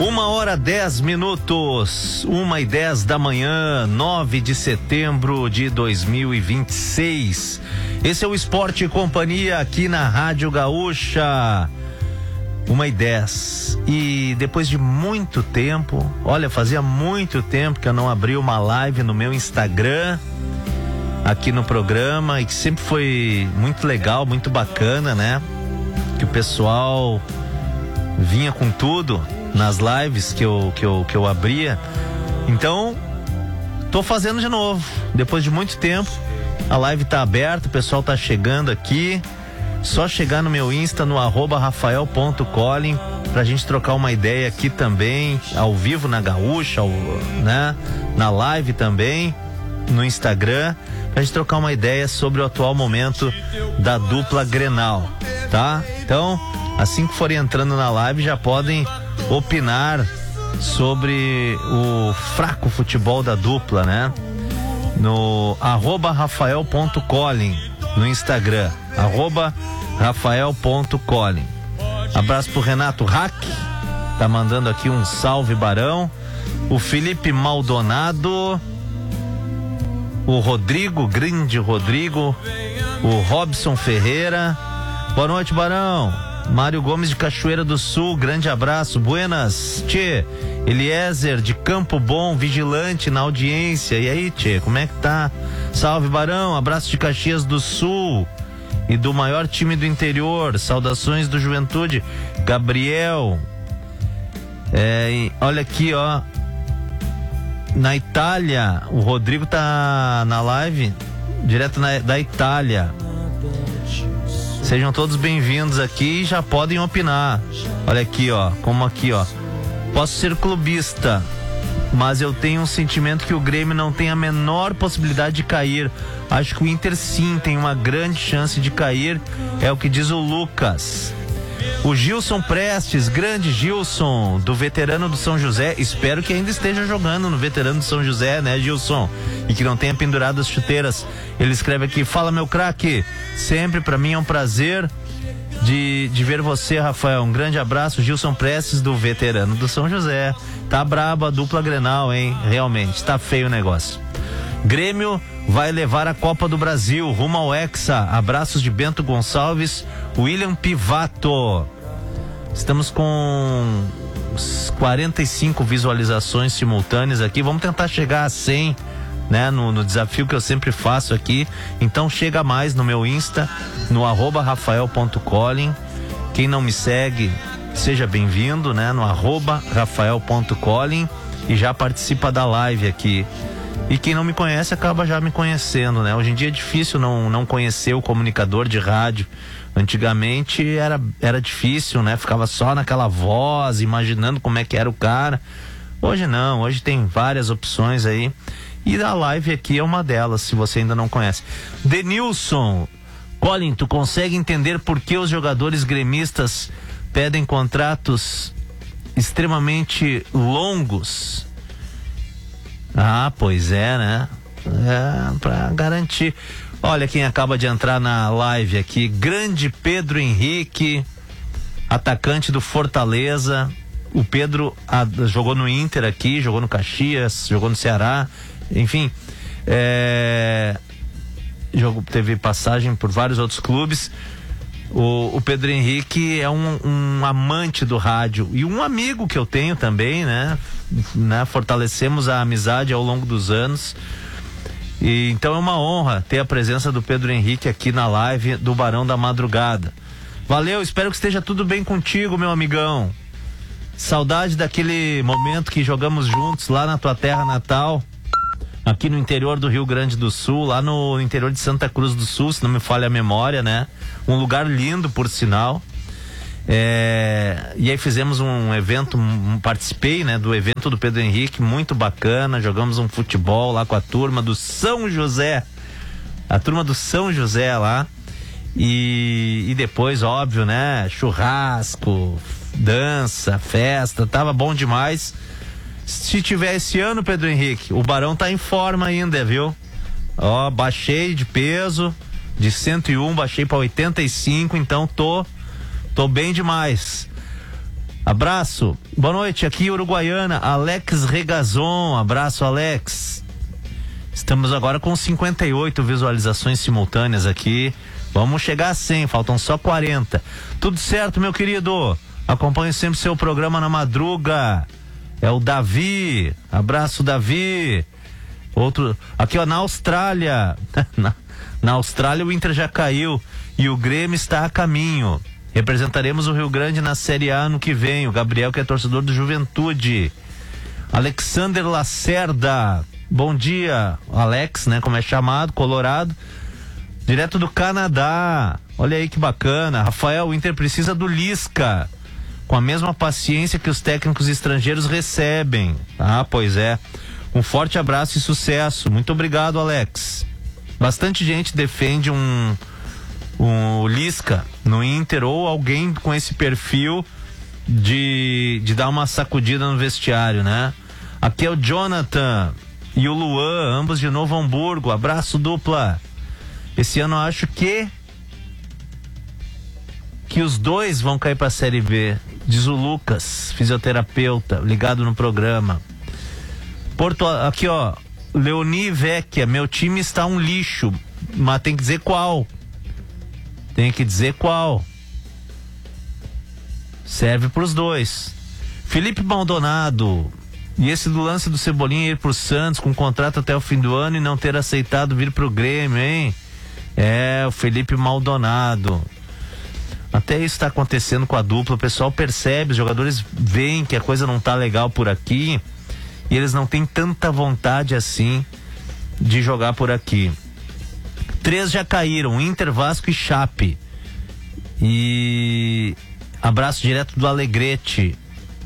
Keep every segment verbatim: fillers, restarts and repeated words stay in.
Uma hora dez minutos, uma e dez da manhã, nove de setembro de dois mil e vinte e seis. Esse é o Esporte e Companhia aqui na Rádio Gaúcha. Uma e dez. E depois de muito tempo, olha, fazia muito tempo que eu não abri uma live no meu Instagram, aqui no programa, e que sempre foi muito legal, muito bacana, né? Que o pessoal vinha com tudo nas lives que eu, que eu, que eu abria. Então, tô fazendo de novo. Depois de muito tempo, a live tá aberta, o pessoal tá chegando aqui. Só chegar no meu Insta, no arroba rafael ponto colin, pra gente trocar uma ideia aqui também, ao vivo na Gaúcha, ao, né? Na live também, no Instagram, pra gente trocar uma ideia sobre o atual momento da dupla Grenal, tá? Então, assim que forem entrando na live, já podem opinar sobre o fraco futebol da dupla, né? No arroba rafael ponto colin no Instagram, arroba rafael ponto colin. Abraço pro Renato Hack, tá mandando aqui um salve, Barão. O Felipe Maldonado, o Rodrigo, grande Rodrigo, o Robson Ferreira. Boa noite, Barão. Mário Gomes de Cachoeira do Sul, grande abraço. Buenas, tchê. Eliezer de Campo Bom, vigilante na audiência. E aí, tchê, como é que tá? Salve, Barão. Abraço de Caxias do Sul e do maior time do interior. Saudações do Juventude. Gabriel. É, olha aqui, ó. Na Itália, o Rodrigo tá na live direto na, da Itália. Sejam todos bem-vindos aqui e já podem opinar. Olha aqui, ó, como aqui, ó. Posso ser clubista, mas eu tenho um sentimento que o Grêmio não tem a menor possibilidade de cair. Acho que o Inter sim tem uma grande chance de cair, é o que diz o Lucas. O Gilson Prestes, grande Gilson, do veterano do São José. Espero que ainda esteja jogando no veterano do São José, né, Gilson? E que não tenha pendurado as chuteiras. Ele escreve aqui: fala, meu craque, sempre pra mim é um prazer de, de ver você, Rafael. Um grande abraço, Gilson Prestes, do veterano do São José. Tá braba a dupla Grenal, hein? Realmente, tá feio o negócio. Grêmio vai levar a Copa do Brasil rumo ao Hexa. Abraços de Bento Gonçalves, William Pivato. Estamos com quarenta e cinco visualizações simultâneas aqui. Vamos tentar chegar a cem, né? No, no desafio que eu sempre faço aqui. Então chega mais no meu Insta, no arroba rafael ponto colin. Quem não me segue, seja bem-vindo, né? No arroba rafael ponto colin e já participa da live aqui. E quem não me conhece acaba já me conhecendo, né? Hoje em dia é difícil não, não conhecer o comunicador de rádio. Antigamente era, era difícil, né? Ficava só naquela voz, imaginando como é que era o cara. Hoje não, hoje tem várias opções aí. E a live aqui é uma delas, se você ainda não conhece. Denilson, Colin, tu consegue entender por que os jogadores gremistas pedem contratos extremamente longos? Ah, pois é, né? É, pra garantir. Olha quem acaba de entrar na live aqui. Grande Pedro Henrique, atacante do Fortaleza. O Pedro a, jogou no Inter aqui, jogou no Caxias, jogou no Ceará. Enfim, é, jogou, teve passagem por vários outros clubes. O, o Pedro Henrique é um, um amante do rádio e um amigo que eu tenho também, né? né? Fortalecemos a amizade ao longo dos anos. E, então é uma honra ter a presença do Pedro Henrique aqui na live do Barão da Madrugada. Valeu, espero que esteja tudo bem contigo, meu amigão. Saudade daquele momento que jogamos juntos lá na tua terra natal, aqui no interior do Rio Grande do Sul, lá no interior de Santa Cruz do Sul, se não me falha a memória, né? Um lugar lindo, por sinal. É, e aí fizemos um evento, um, participei, né, do evento do Pedro Henrique, muito bacana. Jogamos um futebol lá com a turma do São José, a turma do São José lá. E, e depois, óbvio, né, churrasco, dança, festa, tava bom demais. Se tiver esse ano, Pedro Henrique, o Barão tá em forma ainda, viu? Ó, baixei de peso, de cento e um, baixei para oitenta e cinco, então tô, tô bem demais. Abraço. Boa noite, aqui Uruguaiana, Alex Regazon. Abraço, Alex. Estamos agora com cinquenta e oito visualizações simultâneas aqui. Vamos chegar a cem, faltam só quarenta. Tudo certo, meu querido? Acompanho sempre seu programa na madruga. É o Davi. Abraço, Davi. Outro, aqui ó, na Austrália. na, na Austrália o Inter já caiu e o Grêmio está a caminho. Representaremos o Rio Grande na Série A ano que vem. O Gabriel, que é torcedor do Juventude. Alexander Lacerda. Bom dia, Alex, né? Como é chamado, Colorado. Direto do Canadá. Olha aí que bacana. Rafael, o Inter precisa do Lisca. Com a mesma paciência que os técnicos estrangeiros recebem. Ah, pois é. Um forte abraço e sucesso. Muito obrigado, Alex. Bastante gente defende um... o Lisca no Inter, ou alguém com esse perfil de, de dar uma sacudida no vestiário, né? Aqui é o Jonathan e o Luan, ambos de Novo Hamburgo. Abraço, dupla. Esse ano eu acho que que os dois vão cair pra Série B, diz o Lucas, fisioterapeuta, ligado no programa. Porto, aqui ó, Leoni Vecchia, meu time está um lixo, mas tem que dizer qual. Tem que dizer qual. Serve pros dois. Felipe Maldonado. E esse do lance do Cebolinha ir pro Santos com contrato até o fim do ano e não ter aceitado vir pro Grêmio, hein? É, o Felipe Maldonado. Até isso tá acontecendo com a dupla. O pessoal percebe, os jogadores veem que a coisa não tá legal por aqui e eles não têm tanta vontade assim de jogar por aqui. Três já caíram, Inter, Vasco e Chape. E abraço direto do Alegrete.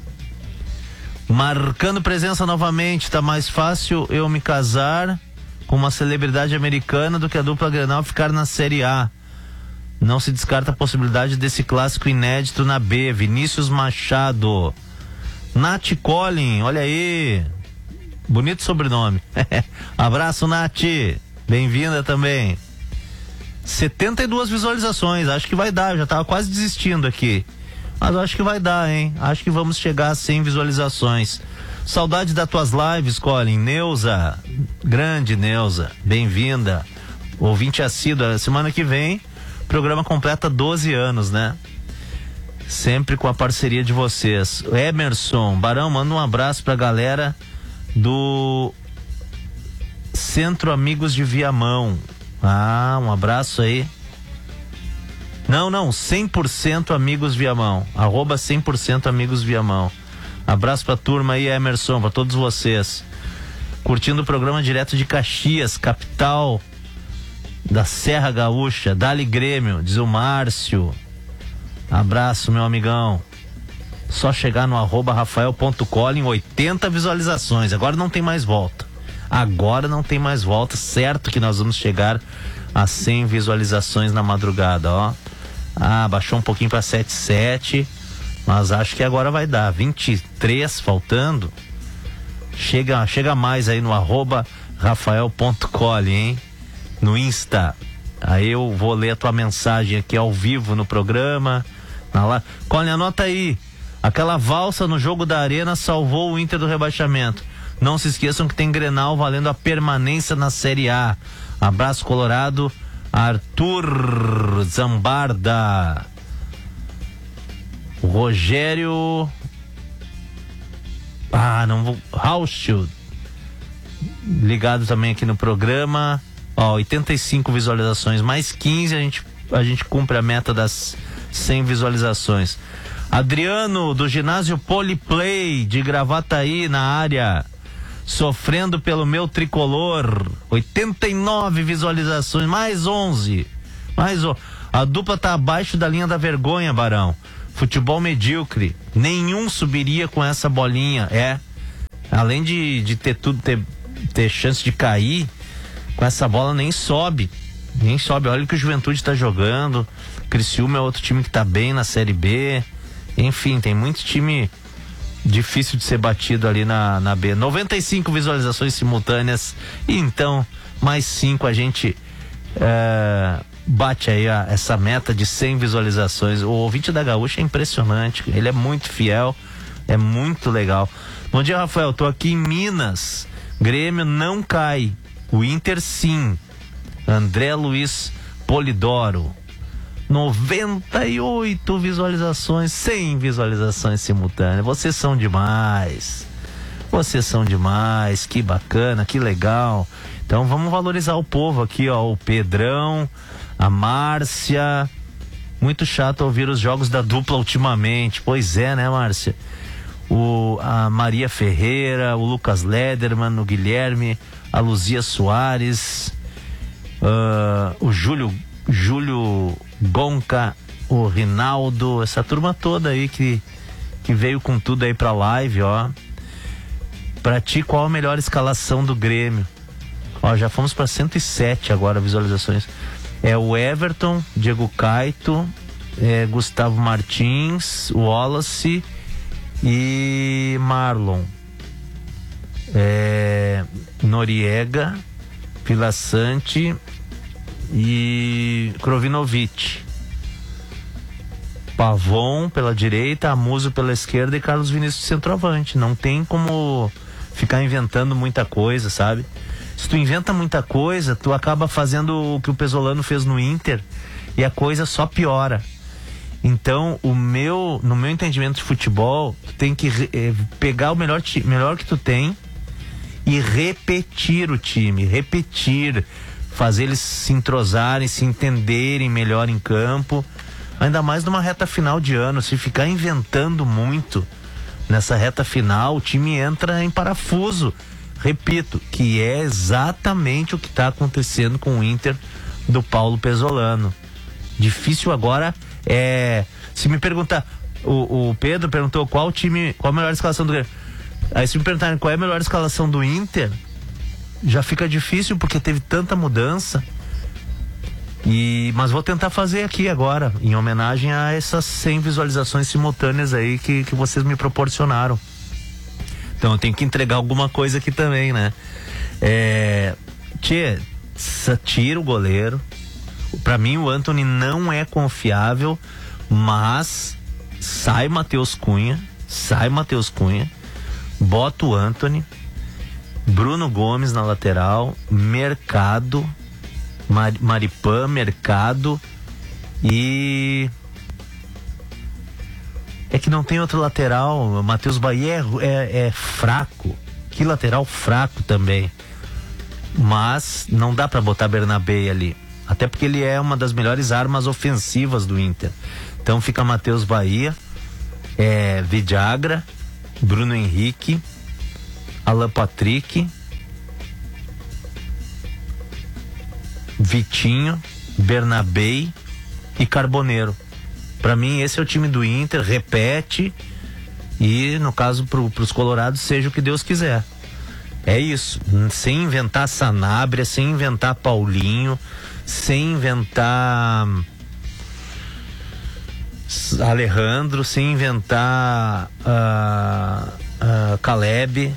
Marcando presença novamente. Tá mais fácil eu me casar com uma celebridade americana do que a dupla Grenal ficar na Série A. Não se descarta a possibilidade desse clássico inédito na B. Vinícius Machado. Nath Collin, olha aí. Bonito sobrenome. Abraço, Nath. Bem-vinda também. setenta e duas visualizações, acho que vai dar, eu já tava quase desistindo aqui. Mas eu acho que vai dar, hein? Acho que vamos chegar a cem visualizações. Saudade das tuas lives, Colin. Neuza, grande Neuza, bem-vinda. Ouvinte assídua, semana que vem, o programa completa doze anos, né? Sempre com a parceria de vocês. Emerson, Barão, manda um abraço pra galera do Centro Amigos de Viamão. Ah, um abraço aí. Não, não, cem por cento Amigos Viamão. Arroba cem por cento Amigos Viamão. Abraço pra turma aí, Emerson, pra todos vocês. Curtindo o programa direto de Caxias, capital da Serra Gaúcha. Dali Grêmio, diz o Márcio. Abraço, meu amigão. Só chegar no arroba rafael ponto collin, oitenta visualizações. Agora não tem mais volta. Agora não tem mais volta. Certo que nós vamos chegar a cem visualizações na madrugada, ó. Ah, baixou um pouquinho para setenta e sete, mas acho que agora vai dar. vinte e três faltando. Chega, chega mais aí no arroba rafael ponto collin, hein? No Insta. Aí eu vou ler a tua mensagem aqui ao vivo no programa. Na lá. Collin, anota aí. Aquela valsa no jogo da Arena salvou o Inter do rebaixamento. Não se esqueçam que tem Grenal valendo a permanência na Série A. Abraço, Colorado. Arthur Zambarda. O Rogério. Ah, não vou. Hauschild. Ligado também aqui no programa. Ó, oitenta e cinco visualizações. Mais quinze, a gente, a gente cumpre a meta das cem visualizações. Adriano, do ginásio Poliplay de Gravataí, na área. Sofrendo pelo meu tricolor. oitenta e nove visualizações, mais onze. Mais o... A dupla tá abaixo da linha da vergonha, Barão. Futebol medíocre. Nenhum subiria com essa bolinha. É. Além de, de ter tudo, ter, ter chance de cair, com essa bola nem sobe. Nem sobe. Olha o que o Juventude tá jogando. Criciúma é outro time que tá bem na Série B. Enfim, tem muito time difícil de ser batido ali na, na B. noventa e cinco visualizações simultâneas. E então, mais cinco a gente é, bate aí a, essa meta de cem visualizações. O ouvinte da Gaúcha é impressionante, ele é muito fiel, é muito legal. Bom dia, Rafael, tô aqui em Minas, Grêmio não cai, o Inter sim. André Luiz Polidoro, noventa e oito visualizações, cem visualizações simultâneas. Vocês são demais, vocês são demais, que bacana, que legal. Então vamos valorizar o povo aqui, ó, o Pedrão, a Márcia. Muito chato ouvir os jogos da dupla ultimamente. Pois é, né, Márcia? O, a Maria Ferreira, o Lucas Lederman, o Guilherme, a Luzia Soares, uh, o Júlio, Júlio Gonca, o Rinaldo, essa turma toda aí que, que veio com tudo aí pra live, ó. Pra ti, qual a melhor escalação do Grêmio? Ó, já fomos pra cento e sete agora visualizações. É o Everton, Diego Caito, é, Gustavo Martins, Wallace e Marlon, é, Noriega, Vila Sante e Krovinovic. Pavon pela direita, Amuso pela esquerda e Carlos Vinícius centroavante. Não tem como ficar inventando muita coisa, sabe? Se tu inventa muita coisa, tu acaba fazendo o que o Pesolano fez no Inter e a coisa só piora. Então, o meu, no meu entendimento de futebol, tu tem que eh, pegar o melhor, melhor que tu tem e repetir o time, repetir, fazer eles se entrosarem, se entenderem melhor em campo, ainda mais numa reta final de ano. Se ficar inventando muito nessa reta final, o time entra em parafuso. Repito, que é exatamente o que está acontecendo com o Inter do Paulo Pesolano. Difícil agora é... Se me perguntar, o, o Pedro perguntou qual time, qual a melhor escalação do Grêmio. Aí se me perguntarem qual é a melhor escalação do Inter, já fica difícil porque teve tanta mudança. E, mas vou tentar fazer aqui agora, em homenagem a essas cem visualizações simultâneas aí que, que vocês me proporcionaram. Então eu tenho que entregar alguma coisa aqui também, né? É... Tchê, tira o goleiro. Pra mim o Antony não é confiável, mas sai Matheus Cunha, sai Matheus Cunha, bota o Antony, Bruno Gomes na lateral, Mercado, Mar, Maripan, Mercado e... É que não tem outro lateral. O Matheus Bahia é, é, é fraco. Que lateral fraco também. Mas não dá pra botar Bernabé ali. Até porque ele é uma das melhores armas ofensivas do Inter. Então fica Matheus Bahia, é, Vidagra, Bruno Henrique, Alan Patrick, Vitinho, Bernabé e Carboneiro. Pra mim esse é o time do Inter, repete e no caso pro, pros colorados seja o que Deus quiser. É isso, sem inventar Sanabria, sem inventar Paulinho, sem inventar Alejandro, sem inventar uh, uh, Caleb.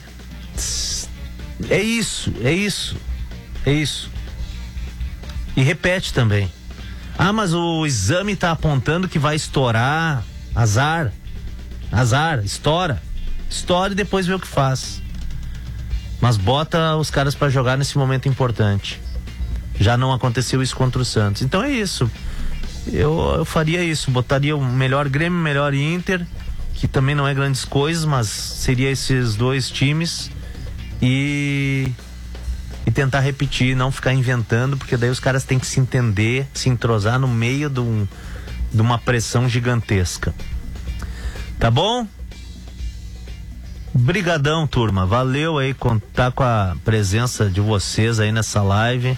É isso, é isso, é isso. E repete também. Ah, mas o exame tá apontando que vai estourar. Azar. Azar, estoura. Estoura e depois vê o que faz. Mas bota os caras pra jogar nesse momento importante. Já não aconteceu isso contra o Santos. Então é isso. Eu, eu faria isso. Botaria o melhor Grêmio, melhor Inter, que também não é grandes coisas, mas seria esses dois times. E... E tentar repetir, não ficar inventando, porque daí os caras têm que se entender, se entrosar no meio de, um, de uma pressão gigantesca. Tá bom? Brigadão, turma. Valeu aí contar com a presença de vocês aí nessa live.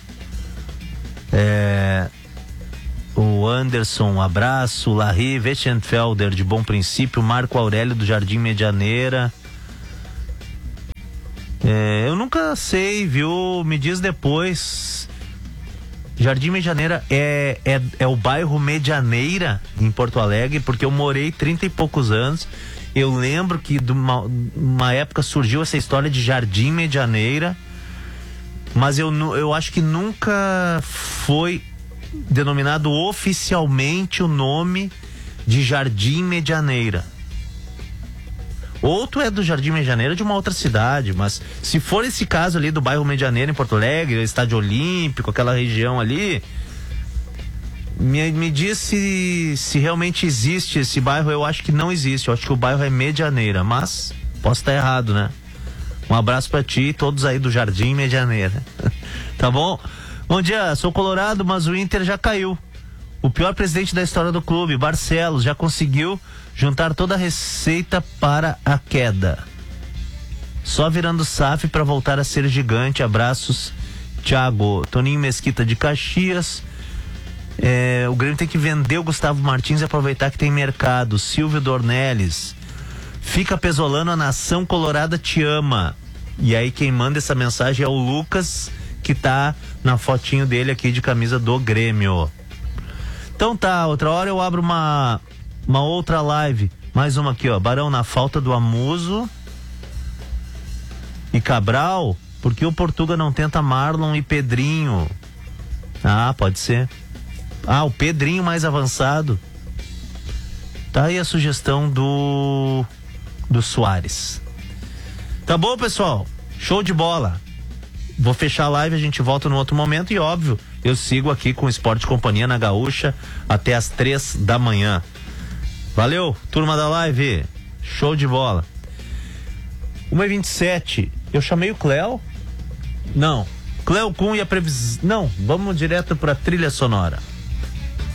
É... O Anderson, um abraço. O Larry Weschenfelder, de Bom Princípio. Marco Aurélio, do Jardim Medianeira. É, eu nunca sei, viu? Me diz depois. Jardim Medianeira é, é, é o bairro Medianeira em Porto Alegre, porque eu morei trinta e poucos anos. Eu lembro que de uma, uma época surgiu essa história de Jardim Medianeira, mas eu, eu acho que nunca foi denominado oficialmente o nome de Jardim Medianeira. Ou tu é do Jardim Medianeira de uma outra cidade, mas se for esse caso ali do bairro Medianeira em Porto Alegre, Estádio Olímpico, aquela região ali, me, me diz se, se realmente existe esse bairro. Eu acho que não existe, eu acho que o bairro é Medianeira, mas posso estar errado, né? Um abraço pra ti e todos aí do Jardim Medianeira. Tá bom? Bom dia, sou colorado, mas o Inter já caiu. O pior presidente da história do clube, Barcelos, já conseguiu juntar toda a receita para a queda. Só virando S A F para voltar a ser gigante. Abraços, Thiago. Toninho Mesquita de Caxias. É, o Grêmio tem que vender o Gustavo Martins e aproveitar que tem mercado. Silvio Dornelles. Fica pesolando, a nação colorada te ama. E aí quem manda essa mensagem é o Lucas, que tá na fotinho dele aqui de camisa do Grêmio. Então tá, outra hora eu abro uma uma outra live, mais uma aqui, ó, Barão, na falta do Amuso e Cabral, porque o Portuga não tenta Marlon e Pedrinho? Ah, pode ser. Ah, o Pedrinho mais avançado. Tá aí a sugestão do do Soares. Tá bom, pessoal? Show de bola. Vou fechar a live, a gente volta no outro momento e, óbvio, eu sigo aqui com o Esporte Companhia na Gaúcha até as três da manhã. Valeu, turma da live. Show de bola. uma e vinte e sete. Eu chamei o Cléo? Não. Cléo Kuhn e a previsão. Não, vamos direto pra trilha sonora.